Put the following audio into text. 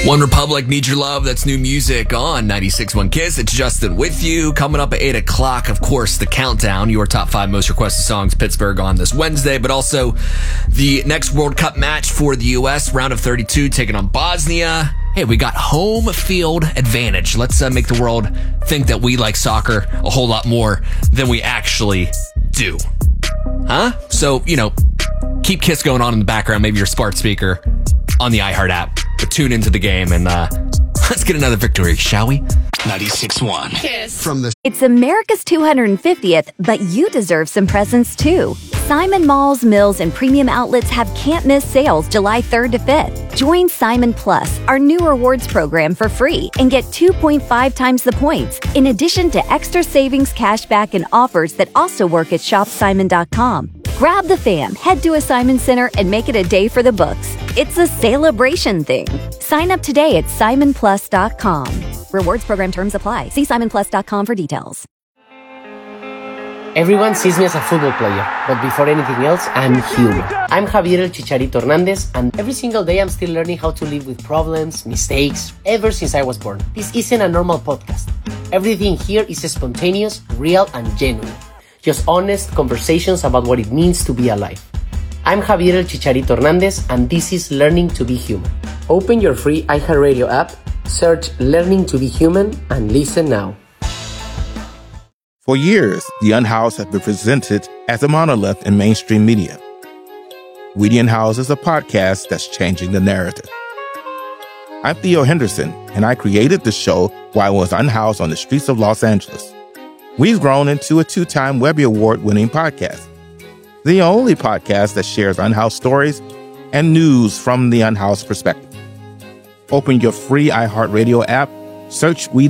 One Republic, Need Your Love. That's new music on 96.1 Kiss. It's Justin with you. Coming up at 8 o'clock, of course, the countdown, your top 5 most requested songs, Pittsburgh on this Wednesday, but also the next World Cup match for the U.S., round of 32, taking on Bosnia. Hey, we got home field advantage. Let's make the world think that we like soccer a whole lot more than we actually do. Huh? So, keep Kiss going on in the background, maybe your smart speaker on the iHeart app. But tune into the game and let's get another victory, shall we? 96.1 Kiss. It's America's 250th, but you deserve some presents too. Simon Malls, Mills, and Premium Outlets have can't-miss sales July 3rd to 5th. Join Simon Plus, our new rewards program, for free and get 2.5 times the points, in addition to extra savings, cashback, and offers that also work at shopsimon.com. Grab the fam, head to a Simon Center, and make it a day for the books. It's a celebration thing. Sign up today at simonplus.com. Rewards program terms apply. See simonplus.com for details. Everyone sees me as a football player, but before anything else, I'm human. I'm Javier El Chicharito Hernandez, and every single day I'm still learning how to live with problems, mistakes, ever since I was born. This isn't a normal podcast. Everything here is spontaneous, real, and genuine. Just honest conversations about what it means to be alive. I'm Javier El Chicharito Hernandez, and this is Learning to be Human. Open your free iHeartRadio app, search Learning to be Human, and listen now. For years, The Unhoused has been presented as a monolith in mainstream media. We The Unhoused is a podcast that's changing the narrative. I'm Theo Henderson, and I created the show while I was unhoused on the streets of Los Angeles. We've grown into a 2-time Webby Award-winning podcast, the only podcast that shares unhoused stories and news from the unhoused perspective. Open your free iHeartRadio app, search We